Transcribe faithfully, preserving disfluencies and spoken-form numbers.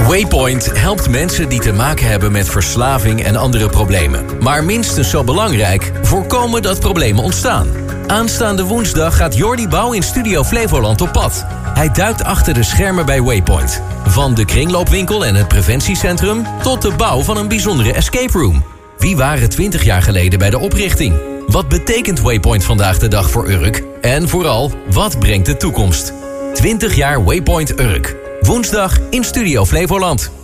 Waypoint helpt mensen die te maken hebben met verslaving en andere problemen. Maar minstens zo belangrijk, voorkomen dat problemen ontstaan. Aanstaande woensdag gaat Jordi Bouw in Studio Flevoland op pad. Hij duikt achter de schermen bij Waypoint. Van de kringloopwinkel en het preventiecentrum tot de bouw van een bijzondere escape room. Wie waren twintig jaar geleden bij de oprichting? Wat betekent Waypoint vandaag de dag voor Urk? En vooral, wat brengt de toekomst? twintig jaar Waypoint Urk. Woensdag in Studio Flevoland.